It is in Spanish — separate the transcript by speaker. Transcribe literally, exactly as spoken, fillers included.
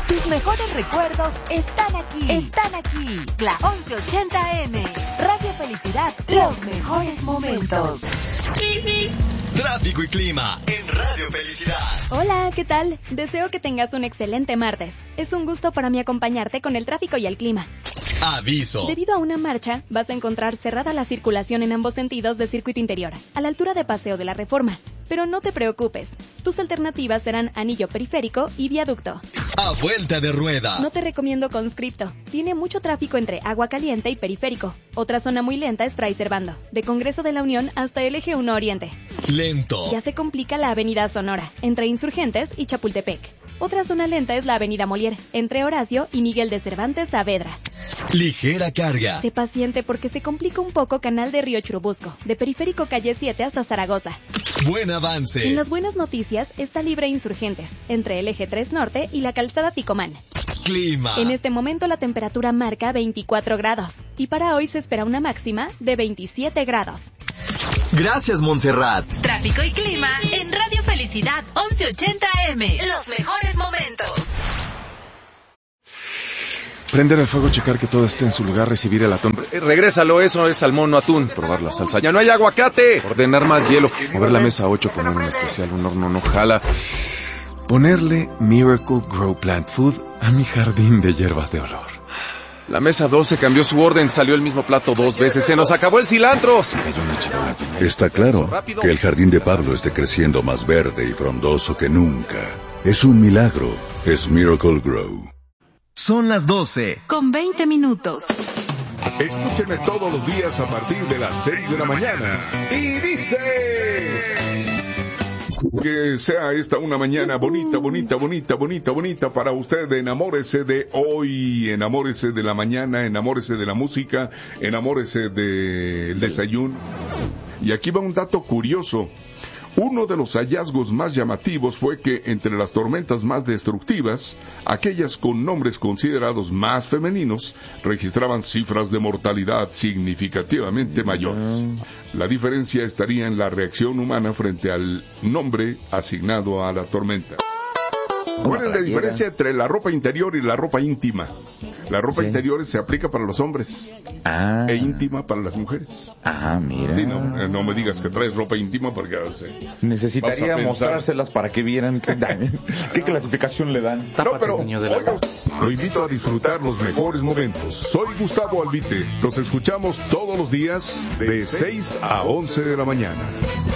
Speaker 1: Tus mejores recuerdos están aquí. Están aquí. La once ochenta eme. Radio Felicidad. Los mejores momentos.
Speaker 2: Tráfico y clima en Radio Felicidad.
Speaker 3: Hola, ¿qué tal? Deseo que tengas un excelente martes. Es un gusto para mí acompañarte con el tráfico y el clima.
Speaker 2: Aviso.
Speaker 3: Debido a una marcha, vas a encontrar cerrada la circulación en ambos sentidos de circuito interior, a la altura de Paseo de la Reforma. Pero no te preocupes, tus alternativas serán anillo periférico y viaducto.
Speaker 2: A vuelta de rueda.
Speaker 3: No te recomiendo Conscripto, tiene mucho tráfico entre Agua Caliente y Periférico. Otra zona muy lenta es Fray Servando, de Congreso de la Unión hasta el Eje uno Oriente.
Speaker 2: Lento.
Speaker 3: Ya se complica la Avenida Sonora, entre Insurgentes y Chapultepec. Otra zona lenta es la Avenida Molière, entre Horacio y Miguel de Cervantes Saavedra.
Speaker 2: Ligera carga.
Speaker 3: Sé paciente porque se complica un poco Canal de Río Churubusco, de Periférico Calle siete hasta Zaragoza.
Speaker 2: Buen avance.
Speaker 3: En las buenas noticias está libre Insurgentes, entre el Eje tres Norte y la Calzada Ticomán.
Speaker 2: Clima.
Speaker 3: En este momento la temperatura marca veinticuatro grados, y para hoy se espera una máxima de veintisiete grados.
Speaker 2: Gracias, Montserrat.
Speaker 1: Tráfico y clima en Radio Felicidad once ochenta eme. Los mejores momentos.
Speaker 4: Prender el fuego, checar que todo esté en su lugar, recibir el atún. Eh, regrésalo, eso es salmón, no atún. Probar la salsa. ¡Ya no hay aguacate! Ordenar más hielo. Mover la mesa ocho, poner un especial, un horno no jala. Ponerle Miracle Grow Plant Food a mi jardín de hierbas de olor. La mesa doce cambió su orden, salió el mismo plato dos veces. ¡Se nos acabó el cilantro! Se cayó una charola.
Speaker 5: Está claro que el jardín de Pablo esté creciendo más verde y frondoso que nunca. Es un milagro. Es Miracle Grow.
Speaker 2: Son las doce.
Speaker 1: Con veinte minutos.
Speaker 6: Escúchenme todos los días a partir de las seis de la mañana. Y dice... Que sea esta una mañana bonita, bonita, bonita, bonita, bonita para usted. Enamórese de hoy, enamórese de la mañana, enamórese de la música, enamórese del desayuno. Y aquí va un dato curioso. Uno de los hallazgos más llamativos fue que entre las tormentas más destructivas, aquellas con nombres considerados más femeninos registraban cifras de mortalidad significativamente mayores. La diferencia estaría en la reacción humana frente al nombre asignado a la tormenta. ¿Cuál es la diferencia entre la ropa interior y la ropa íntima? La ropa sí. interior se aplica para los hombres
Speaker 7: ah.
Speaker 6: e íntima para las mujeres.
Speaker 7: Ah, mira.
Speaker 6: Sí, no, no me digas que traes ropa íntima porque... Sí,
Speaker 7: necesitaría mostrárselas para que vieran qué, qué clasificación le dan.
Speaker 6: No, pero oiga, lo invito a disfrutar los mejores momentos. Soy Gustavo Albite. Los escuchamos todos los días de seis a once de la mañana.